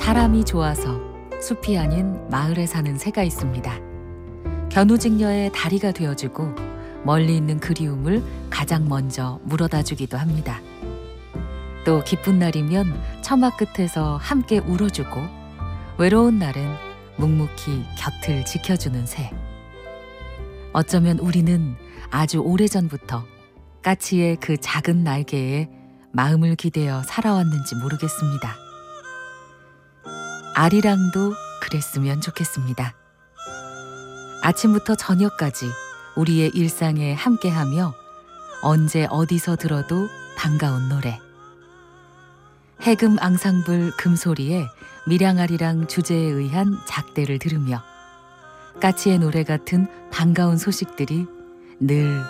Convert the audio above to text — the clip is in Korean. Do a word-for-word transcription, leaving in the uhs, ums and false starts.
사람이 좋아서 숲이 아닌 마을에 사는 새가 있습니다. 견우직녀의 다리가 되어주고 멀리 있는 그리움을 가장 먼저 물어다 주기도 합니다. 또 기쁜 날이면 처마 끝에서 함께 울어주고 외로운 날은 묵묵히 곁을 지켜주는 새. 어쩌면 우리는 아주 오래전부터 까치의 그 작은 날개에 마음을 기대어 살아왔는지 모르겠습니다. 아리랑도 그랬으면 좋겠습니다. 아침부터 저녁까지 우리의 일상에 함께하며 언제 어디서 들어도 반가운 노래. 해금 앙상블 금소리에 밀양아리랑 주제에 의한 작대를 들으며 까치의 노래 같은 반가운 소식들이 늘